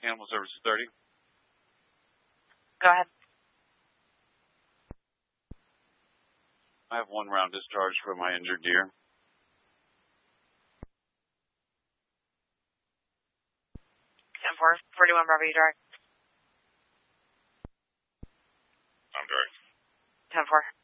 Animal Services 30. Go ahead. I have 1 round discharge for my injured deer. 10-4, 41 Bravo, you direct. I'm direct. 10-4.